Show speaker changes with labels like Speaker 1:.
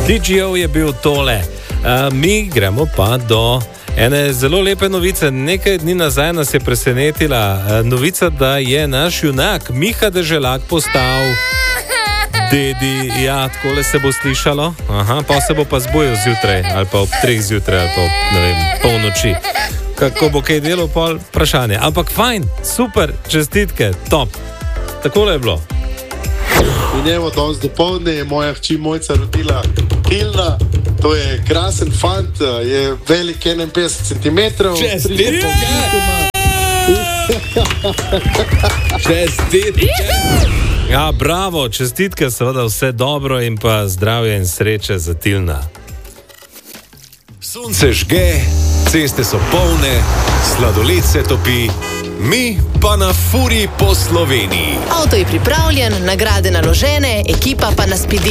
Speaker 1: DJO je bil tole. Mi gremo pa do ene zelo lepe novice. Nekaj dni nazaj nas je presenetila novica, da je naš junak Miha Deželak postal dedi. Ja, takole se bo slišalo. Aha, pa se bo pa zbujal zjutraj, ali pa ob 3 zjutraj, ali pa ob, ne vem, polnoči. Kako bo kaj delal, pol vprašanje. Ampak fajn, super, čestitke, top. Takole je bilo.
Speaker 2: In evo, danes dopoldne je moja hči Mojca rodila Tilna. To je krasen fant, je velik 51 cm.
Speaker 1: Čestitke! Čestitke! Ja, bravo, čestitke, seveda vse dobro in pa zdravje in sreče za Tilna.
Speaker 3: Sonce žge, ceste so polne, sladoled se topi, mi pa na furi po Sloveniji.
Speaker 4: Avto je pripravljen, nagrade naložene, ekipa pa nas pidi.